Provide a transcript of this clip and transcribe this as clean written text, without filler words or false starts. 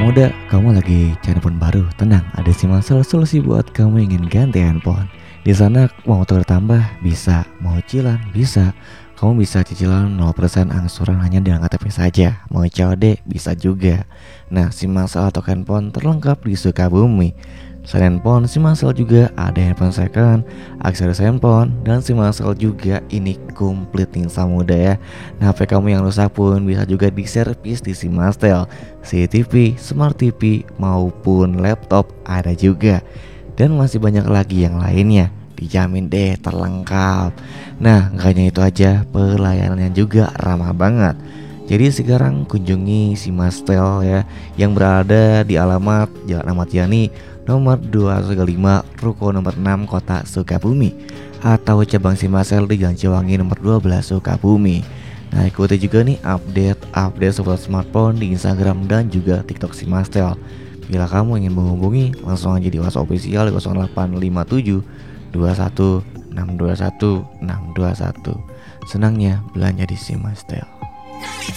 muda, kamu lagi cari handphone baru? Tenang, ada Simasel solusi buat kamu ingin ganti handphone. Di sana mau tukar tambah bisa, mau cicilan bisa. Kamu bisa cicilan 0% angsuran hanya dengan KTP saja. Mau COD bisa juga. Nah, Simasel atau handphone terlengkap di Sukabumi. Selain handphone, Simasel juga ada handphone second, aksesoris handphone, dan Simasel juga ini komplit nih muda ya. Nah, HP kamu yang rusak pun bisa juga diservis di Simasel. CCTV, Smart TV, maupun laptop ada juga. Dan masih banyak lagi yang lainnya. Dijamin deh terlengkap. Nah, gak hanya itu aja, pelayanannya juga ramah banget. Jadi sekarang kunjungi Simastel ya, yang berada di alamat Jalan Ahmad Yani nomor 235 Ruko nomor 6 Kota Sukabumi, atau cabang Simastel di Jalan Ciwangi nomor 12 Sukabumi. Nah, ikuti juga nih update seputar smartphone di Instagram dan juga TikTok Simastel. Bila kamu ingin menghubungi, langsung aja di WhatsApp official 0857 21 621 621. Senangnya belanja di Simastel.